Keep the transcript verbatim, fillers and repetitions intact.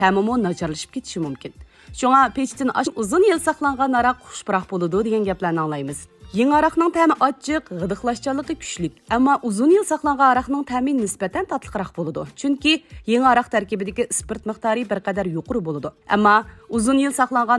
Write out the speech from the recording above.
ta'mimi nacharlashib ketishi mumkin. Shunga pechdan uzun yil saqlangan aroq xushpuroq bo'ladi degan gaplarni anglaymiz. Yangi aroqning ta'mi achchiq, g'idiqlashchanligi kuchli, ammo uzun yil saqlangan aroqning ta'mi nisbatan tatliqroq bo'ladi. Chunki yangi aroq tarkibidagi spirt miqdori bir qadar yuqori bo'ladi. Ammo uzun yil saqlangan